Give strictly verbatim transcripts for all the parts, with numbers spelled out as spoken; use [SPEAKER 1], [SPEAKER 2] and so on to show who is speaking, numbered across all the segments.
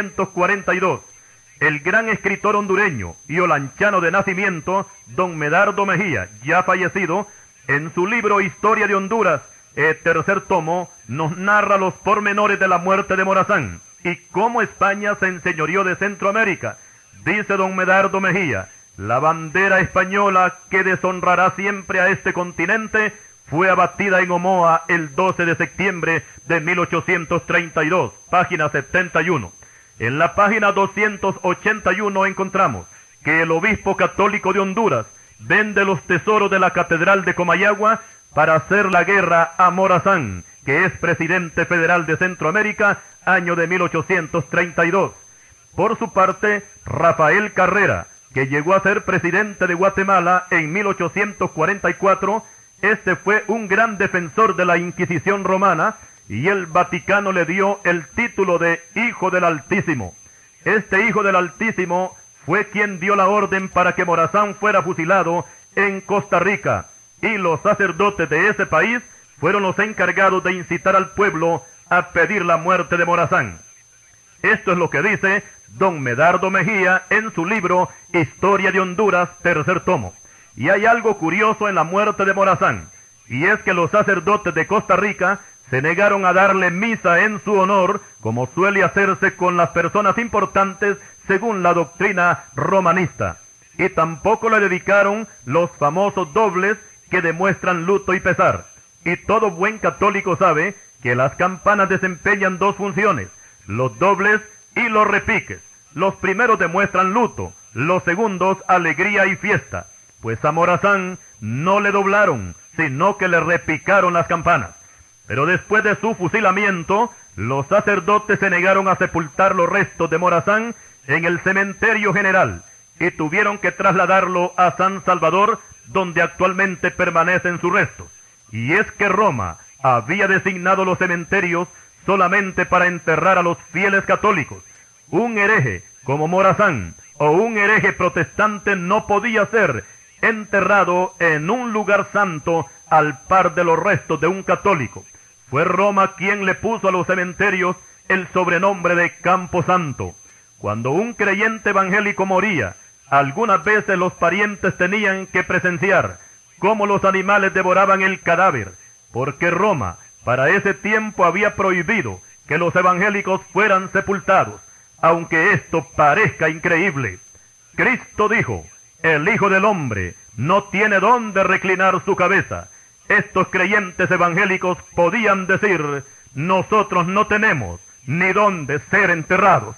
[SPEAKER 1] cuarenta y dos, el gran escritor hondureño y olanchano de nacimiento, don Medardo Mejía, ya fallecido, en su libro Historia de Honduras, el tercer tomo, nos narra los pormenores de la muerte de Morazán y cómo España se enseñoreó de Centroamérica. Dice don Medardo Mejía: la bandera española que deshonrará siempre a este continente fue abatida en Omoa el doce de septiembre de mil ochocientos treinta y dos, página setenta y uno. En la página doscientos ochenta y uno encontramos que el obispo católico de Honduras vende los tesoros de la catedral de Comayagua para hacer la guerra a Morazán, que es presidente federal de Centroamérica, año de mil ochocientos treinta y dos. Por su parte, Rafael Carrera, que llegó a ser presidente de Guatemala en mil ochocientos cuarenta y cuatro, este fue un gran defensor de la Inquisición romana, y el Vaticano le dio el título de Hijo del Altísimo. Este Hijo del Altísimo fue quien dio la orden para que Morazán fuera fusilado en Costa Rica, y los sacerdotes de ese país fueron los encargados de incitar al pueblo a pedir la muerte de Morazán. Esto es lo que dice don Medardo Mejía en su libro Historia de Honduras, tercer tomo. Y hay algo curioso en la muerte de Morazán, y es que los sacerdotes de Costa Rica se negaron a darle misa en su honor, como suele hacerse con las personas importantes según la doctrina romanista. Y tampoco le dedicaron los famosos dobles que demuestran luto y pesar. Y todo buen católico sabe que las campanas desempeñan dos funciones: los dobles y los repiques. Los primeros demuestran luto, los segundos alegría y fiesta. Pues a Morazán no le doblaron, sino que le repicaron las campanas. Pero después de su fusilamiento, los sacerdotes se negaron a sepultar los restos de Morazán en el cementerio general y tuvieron que trasladarlo a San Salvador, donde actualmente permanecen sus restos. Y es que Roma había designado los cementerios solamente para enterrar a los fieles católicos. Un hereje como Morazán o un hereje protestante no podía ser enterrado en un lugar santo al par de los restos de un católico. Fue Roma quien le puso a los cementerios el sobrenombre de Campo Santo. Cuando un creyente evangélico moría, algunas veces los parientes tenían que presenciar cómo los animales devoraban el cadáver, porque Roma para ese tiempo había prohibido que los evangélicos fueran sepultados, aunque esto parezca increíble. Cristo dijo: el Hijo del Hombre no tiene dónde reclinar su cabeza. Estos creyentes evangélicos podían decir: nosotros no tenemos ni dónde ser enterrados.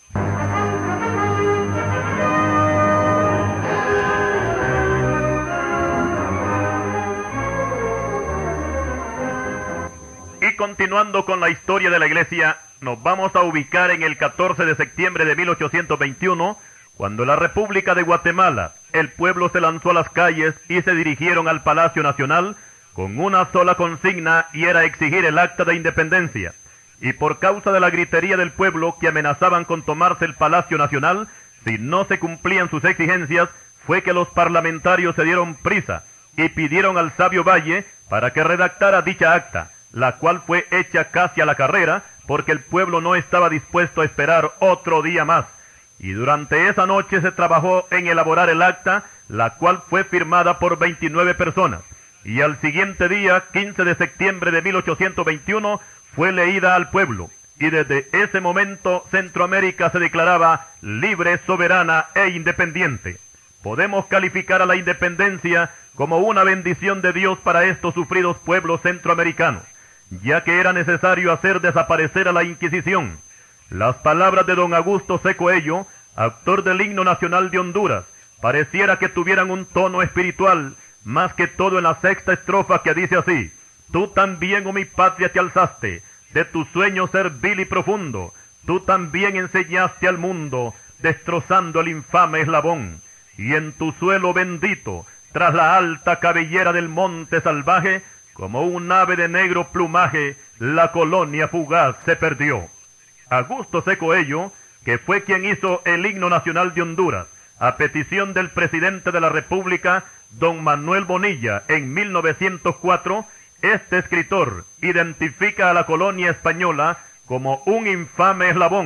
[SPEAKER 1] Y continuando con la historia de la iglesia, nos vamos a ubicar en el catorce de septiembre de mil ochocientos veintiuno, cuando en la República de Guatemala el pueblo se lanzó a las calles y se dirigieron al Palacio Nacional con una sola consigna, y era exigir el acta de independencia. Y por causa de la gritería del pueblo, que amenazaban con tomarse el Palacio Nacional si no se cumplían sus exigencias, fue que los parlamentarios se dieron prisa y pidieron al sabio Valle para que redactara dicha acta, la cual fue hecha casi a la carrera, porque el pueblo no estaba dispuesto a esperar otro día más. Y durante esa noche se trabajó en elaborar el acta, la cual fue firmada por veintinueve personas. Y al siguiente día, quince de septiembre de mil ochocientos veintiuno, fue leída al pueblo. Y desde ese momento Centroamérica se declaraba libre, soberana e independiente. Podemos calificar a la independencia como una bendición de Dios para estos sufridos pueblos centroamericanos, ya que era necesario hacer desaparecer a la Inquisición. Las palabras de don Augusto C. Coello, autor del himno nacional de Honduras, pareciera que tuvieran un tono espiritual, más que todo en la sexta estrofa, que dice así: tú también, oh mi patria, te alzaste de tu sueño servil y profundo, tú también enseñaste al mundo, destrozando el infame eslabón, y en tu suelo bendito, tras la alta cabellera del monte salvaje, como un ave de negro plumaje, la colonia fugaz se perdió. Augusto C. Coello, que fue quien hizo el himno nacional de Honduras, a petición del presidente de la República, don Manuel Bonilla, en mil novecientos cuatro, este escritor identifica a la colonia española como un infame eslabón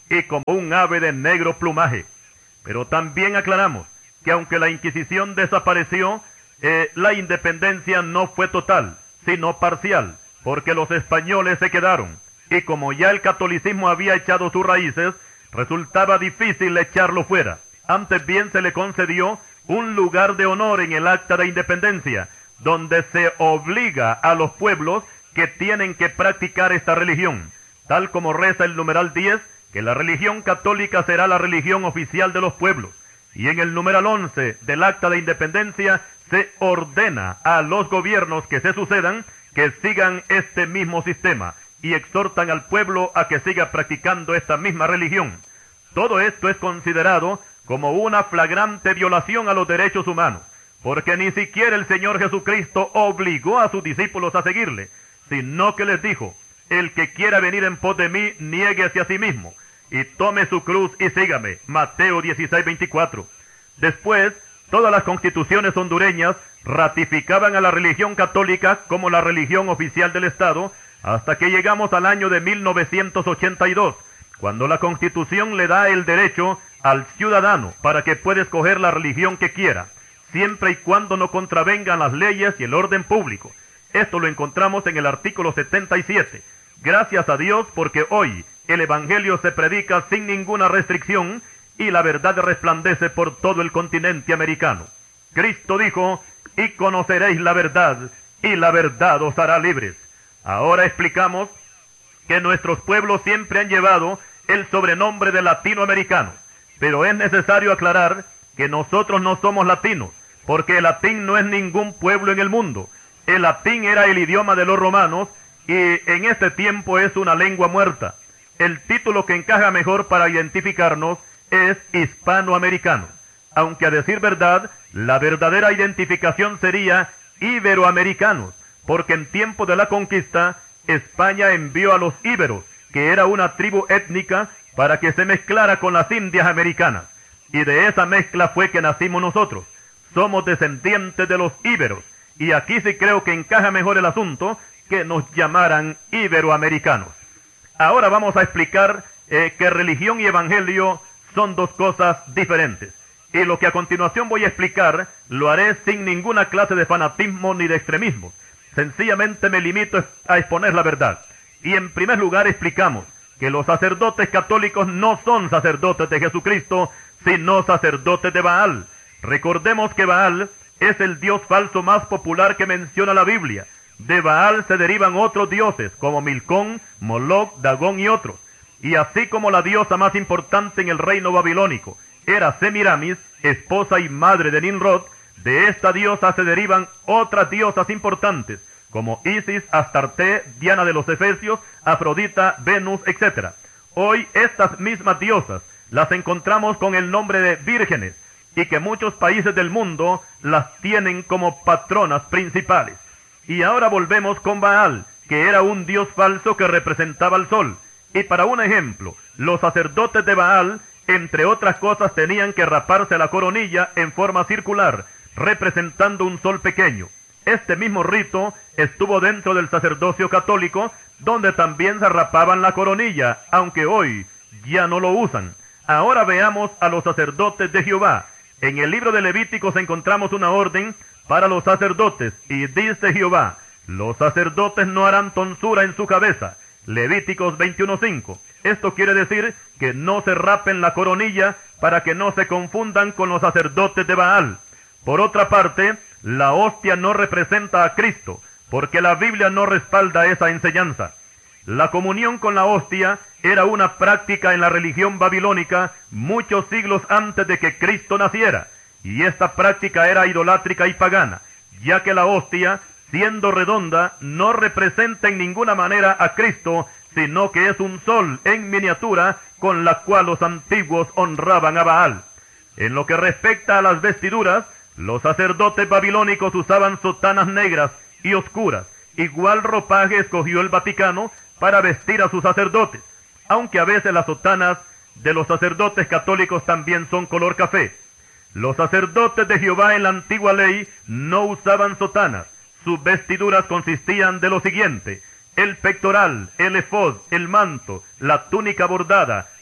[SPEAKER 1] y como un ave de negro plumaje. Pero también aclaramos que aunque la Inquisición desapareció, eh, la independencia no fue total, sino parcial, porque los españoles se quedaron, y como ya el catolicismo había echado sus raíces, resultaba difícil echarlo fuera. Antes bien se le concedió un lugar de honor en el Acta de Independencia, donde se obliga a los pueblos que tienen que practicar esta religión, tal como reza el numeral diez, que la religión católica será la religión oficial de los pueblos. Y en el numeral once del Acta de Independencia se ordena a los gobiernos que se sucedan que sigan este mismo sistema y exhortan al pueblo a que siga practicando esta misma religión. Todo esto es considerado como una flagrante violación a los derechos humanos, porque ni siquiera el Señor Jesucristo obligó a sus discípulos a seguirle, sino que les dijo: el que quiera venir en pos de mí, niéguese a sí mismo, y tome su cruz y sígame. Mateo dieciséis veinticuatro. Después, todas las constituciones hondureñas ratificaban a la religión católica como la religión oficial del Estado, hasta que llegamos al año de mil novecientos ochenta y dos, cuando la Constitución le da el derecho al ciudadano para que pueda escoger la religión que quiera, siempre y cuando no contravengan las leyes y el orden público. Esto lo encontramos en el artículo setenta y siete. Gracias a Dios, porque hoy el Evangelio se predica sin ninguna restricción y la verdad resplandece por todo el continente americano. Cristo dijo: y conoceréis la verdad, y la verdad os hará libres. Ahora explicamos que nuestros pueblos siempre han llevado el sobrenombre de latinoamericanos, pero es necesario aclarar que nosotros no somos latinos, porque el latín no es ningún pueblo en el mundo. El latín era el idioma de los romanos y en este tiempo es una lengua muerta. El título que encaja mejor para identificarnos es hispanoamericano, aunque a decir verdad, la verdadera identificación sería iberoamericanos, porque en tiempo de la conquista, España envió a los íberos, que era una tribu étnica, para que se mezclara con las indias americanas, y de esa mezcla fue que nacimos nosotros. Somos descendientes de los íberos, y aquí sí creo que encaja mejor el asunto, que nos llamaran iberoamericanos. Ahora vamos a explicar eh, que religión y evangelio son dos cosas diferentes. Y lo que a continuación voy a explicar, lo haré sin ninguna clase de fanatismo ni de extremismo. Sencillamente me limito a exponer la verdad. Y en primer lugar explicamos que los sacerdotes católicos no son sacerdotes de Jesucristo, sino sacerdotes de Baal. Recordemos que Baal es el dios falso más popular que menciona la Biblia. De Baal se derivan otros dioses, como Milcón, Moloc, Dagón y otros. Y así como la diosa más importante en el reino babilónico era Semiramis, esposa y madre de Nimrod, de esta diosa se derivan otras diosas importantes, como Isis, Astarte, Diana de los Efesios, Afrodita, Venus, etcétera. Hoy estas mismas diosas las encontramos con el nombre de vírgenes, y que muchos países del mundo las tienen como patronas principales. Y ahora volvemos con Baal, que era un dios falso que representaba al sol. Y para un ejemplo, los sacerdotes de Baal, entre otras cosas, tenían que raparse la coronilla en forma circular, representando un sol pequeño. Este mismo rito estuvo dentro del sacerdocio católico, donde también se rapaban la coronilla, aunque hoy ya no lo usan. Ahora veamos a los sacerdotes de Jehová. En el libro de Levíticos encontramos una orden para los sacerdotes, y dice Jehová: los sacerdotes no harán tonsura en su cabeza. Levíticos veintiuno cinco. Esto quiere decir que no se rapen la coronilla para que no se confundan con los sacerdotes de Baal. Por otra parte, la hostia no representa a Cristo, porque la Biblia no respalda esa enseñanza. La comunión con la hostia era una práctica en la religión babilónica muchos siglos antes de que Cristo naciera, y esta práctica era idolátrica y pagana, ya que la hostia, siendo redonda, no representa en ninguna manera a Cristo, sino que es un sol en miniatura con la cual los antiguos honraban a Baal. En lo que respecta a las vestiduras, los sacerdotes babilónicos usaban sotanas negras y oscuras. Igual ropaje escogió el Vaticano para vestir a sus sacerdotes, aunque a veces las sotanas de los sacerdotes católicos también son color café. Los sacerdotes de Jehová en la antigua ley no usaban sotanas. Sus vestiduras consistían de lo siguiente: el pectoral, el efod, el manto, la túnica bordada,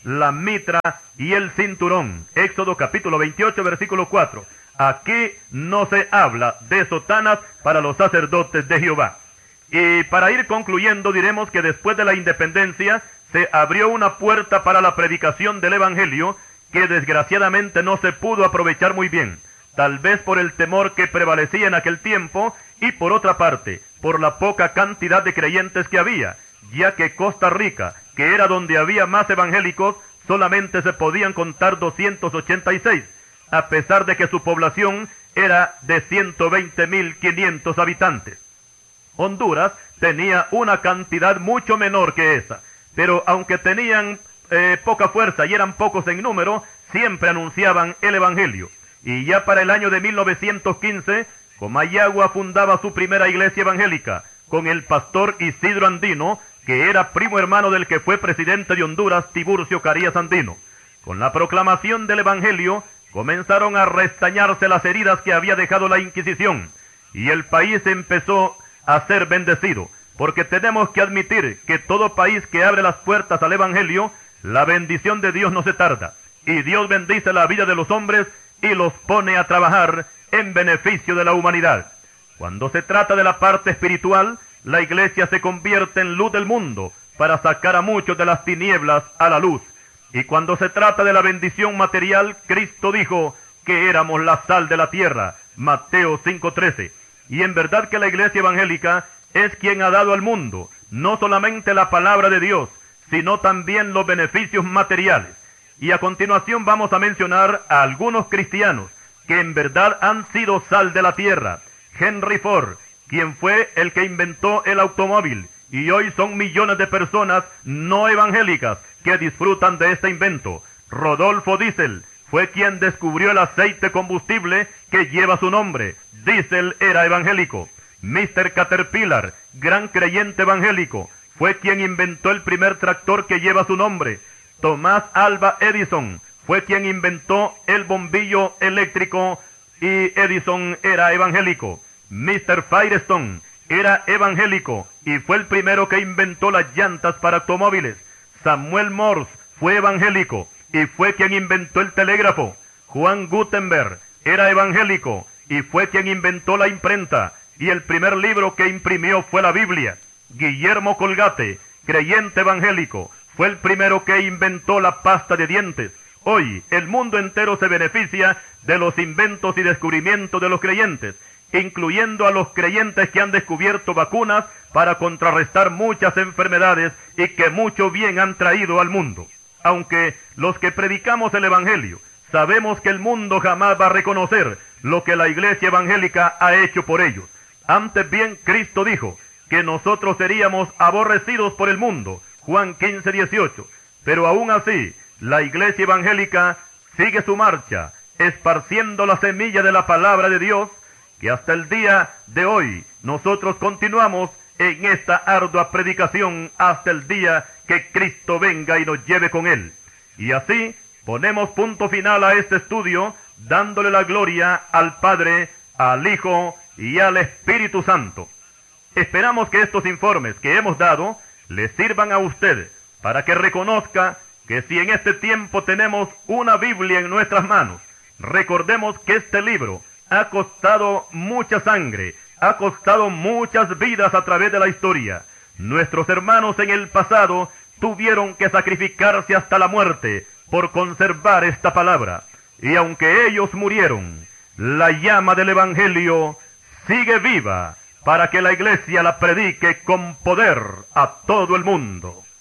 [SPEAKER 1] la mitra y el cinturón. Éxodo capítulo veintiocho, versículo cuatro. Aquí no se habla de sotanas para los sacerdotes de Jehová. Y para ir concluyendo, diremos que después de la independencia se abrió una puerta para la predicación del Evangelio que desgraciadamente no se pudo aprovechar muy bien, tal vez por el temor que prevalecía en aquel tiempo y por otra parte, por la poca cantidad de creyentes que había, ya que Costa Rica, que era donde había más evangélicos, solamente se podían contar doscientos ochenta y seis, a pesar de que su población era de ciento veinte mil quinientos habitantes. Honduras tenía una cantidad mucho menor que esa, pero aunque tenían eh, poca fuerza y eran pocos en número, siempre anunciaban el Evangelio. Y ya para el año de mil novecientos quince, Comayagua fundaba su primera iglesia evangélica, con el pastor Isidro Andino, que era primo hermano del que fue presidente de Honduras, Tiburcio Carías Andino. Con la proclamación del Evangelio, comenzaron a restañarse las heridas que había dejado la Inquisición, y el país empezó a ser bendecido, porque tenemos que admitir que todo país que abre las puertas al Evangelio, la bendición de Dios no se tarda, y Dios bendice la vida de los hombres y los pone a trabajar en beneficio de la humanidad. Cuando se trata de la parte espiritual, la iglesia se convierte en luz del mundo para sacar a muchos de las tinieblas a la luz. Y cuando se trata de la bendición material, Cristo dijo que éramos la sal de la tierra, Mateo cinco trece. Y en verdad que la iglesia evangélica es quien ha dado al mundo no solamente la palabra de Dios, sino también los beneficios materiales. Y a continuación vamos a mencionar a algunos cristianos que en verdad han sido sal de la tierra. Henry Ford, quien fue el que inventó el automóvil, y hoy son millones de personas no evangélicas que disfrutan de este invento. Rodolfo Diesel fue quien descubrió el aceite combustible que lleva su nombre. Diesel era evangélico. mister Caterpillar, gran creyente evangélico, fue quien inventó el primer tractor que lleva su nombre. Tomás Alva Edison fue quien inventó el bombillo eléctrico y Edison era evangélico. mister Firestone era evangélico y fue el primero que inventó las llantas para automóviles. Samuel Morse fue evangélico y fue quien inventó el telégrafo. Juan Gutenberg era evangélico y fue quien inventó la imprenta, y el primer libro que imprimió fue la Biblia. Guillermo Colgate, creyente evangélico, fue el primero que inventó la pasta de dientes. Hoy, el mundo entero se beneficia de los inventos y descubrimientos de los creyentes, incluyendo a los creyentes que han descubierto vacunas para contrarrestar muchas enfermedades y que mucho bien han traído al mundo. Aunque los que predicamos el Evangelio sabemos que el mundo jamás va a reconocer lo que la iglesia evangélica ha hecho por ellos. Antes bien, Cristo dijo que nosotros seríamos aborrecidos por el mundo, Juan quince dieciocho, pero aún así, la iglesia evangélica sigue su marcha, esparciendo la semilla de la palabra de Dios, que hasta el día de hoy nosotros continuamos en esta ardua predicación hasta el día que Cristo venga y nos lleve con Él. Y así ponemos punto final a este estudio, dándole la gloria al Padre, al Hijo y al Espíritu Santo. Esperamos que estos informes que hemos dado le sirvan a usted para que reconozca que si en este tiempo tenemos una Biblia en nuestras manos, recordemos que este libro ha costado mucha sangre, ha costado muchas vidas a través de la historia. Nuestros hermanos en el pasado tuvieron que sacrificarse hasta la muerte por conservar esta palabra. Y aunque ellos murieron, la llama del Evangelio sigue viva para que la iglesia la predique con poder a todo el mundo.